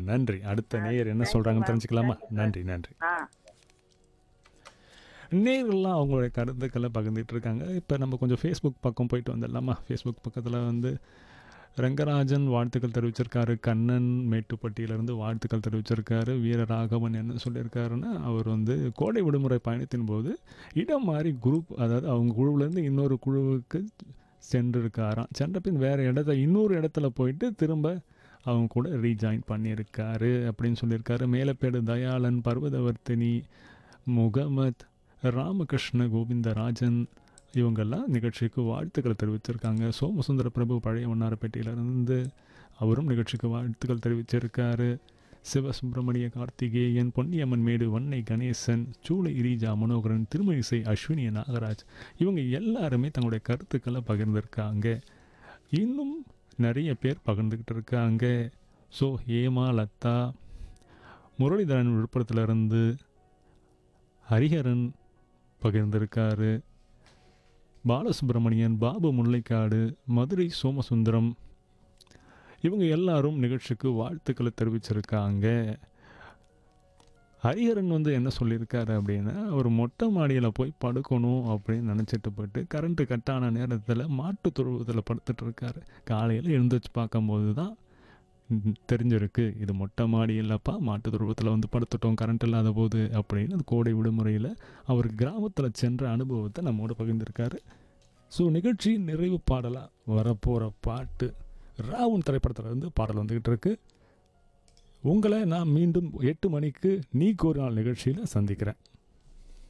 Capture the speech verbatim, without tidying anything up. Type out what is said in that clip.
நன்றி. அடுத்த ஆ நேயர் என்ன தேங்க்யூ சொல்றாங்கன்னு மேம். தெரிஞ்சுக்கலாமா? Thank you sir. நன்றி, நன்றி. ஆ நேயர்கள்லாம் அவங்களுடைய கருத்துக்களை பகிர்ந்துட்டு இருக்காங்க. இப்போ நம்ம கொஞ்சம் ஃபேஸ்புக் பக்கம் போயிட்டு வந்துடலாமா? ஃபேஸ்புக் பக்கத்தில் வந்து ரங்கராஜன் வாழ்த்துக்கள் தெரிவிச்சிருக்காரு. கண்ணன் மேட்டுப்பட்டியிலேருந்து வாழ்த்துக்கள் தெரிவிச்சிருக்காரு. வீரராகவன் என்ன சொல்லியிருக்காருன்னா, அவர் வந்து கோடை விடுமுறை பயணத்தின் போது இடம் மாறி குரூப், அதாவது அவங்க குழுவிலேருந்து இன்னொரு குழுவுக்கு சென்றிருக்காராம். சென்ற பின் வேறு இடத்த இன்னொரு இடத்துல போயிட்டு திரும்ப அவங்க கூட ரீஜாயின் பண்ணியிருக்காரு அப்படின்னு சொல்லியிருக்காரு. மேலப்பேடு தயாளன், பர்வதவர்த்தினி, முகமத், ராமகிருஷ்ண கோவிந்தராஜன் இவங்கெல்லாம் நிகழ்ச்சிக்கு வாழ்த்துக்களை தெரிவிச்சிருக்காங்க. சோமசுந்தர பிரபு பழைய வண்ணாரப்பேட்டையிலிருந்து அவரும் நிகழ்ச்சிக்கு வாழ்த்துக்கள் தெரிவிச்சிருக்காரு. சிவசுப்பிரமணிய கார்த்திகேயன், பொன்னியம்மன் மேடு வன்னை கணேசன், சூளை இரிஜா மனோகரன், திருமணிசை அஸ்வினி நாகராஜ் இவங்க எல்லாருமே தங்களுடைய கருத்துக்களை பகிர்ந்திருக்காங்க. இன்னும் நிறைய பேர் பகிர்ந்துக்கிட்டு இருக்காங்க. ஸோ ஹேமா, லதா, முரளிதரன் விழுப்புரத்துலேருந்து, ஹரிஹரன் பகிர்ந்திருக்காரு. பாலசுப்ரமணியன், பாபு முல்லைக்காடு, மதுரை சோமசுந்தரம் இவங்க எல்லாரும் நிகழ்ச்சிக்கு வாழ்த்துக்களை தெரிவிச்சிருக்காங்க. ஹரிஹரன் வந்து என்ன சொல்லியிருக்காரு அப்படின்னா, அவர் மொட்டை மாடியில் போய் படுக்கணும் அப்படின்னு நினச்சிட்டு போயிட்டு கரண்ட்டு கட்டான நேரத்தில் மாட்டு தொழுவத்தில் படுத்துட்டு இருக்காரு. காலையில் எழுந்திரிச்சு பார்க்கும்போது தான் தெரிஞ்சிருக்கு, இது மொட்டை மாடி இல்லைப்பா, மாட்டு துருவத்தில் வந்து படுத்துட்டோம் கரண்ட் இல்லாத போது அப்படின்னு அந்த கோடை விடுமுறையில் அவர் கிராமத்தில் சென்ற அனுபவத்தை நம்மோடு பகிர்ந்திருக்காரு. ஸோ நிகழ்ச்சி நிறைவு பாடலாக வரப்போகிற பாட்டு ராவன் திரைப்படத்தில் இருந்து பாடல் வந்துக்கிட்டு இருக்கு. உங்களை நான் மீண்டும் எட்டு மணிக்கு நீ ஒரு நாள் நிகழ்ச்சியில் சந்திக்கிறேன்.